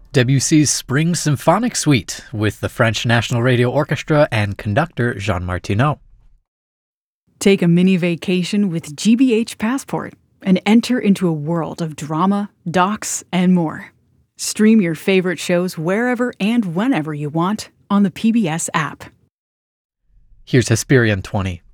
Debussy's Spring Symphonic Suite with the French National Radio Orchestra and conductor Jean Martineau. Take a mini vacation with GBH Passport and enter into a world of drama, docs, and more. Stream your favorite shows wherever and whenever you want on the PBS app. Here's Hesperian 20.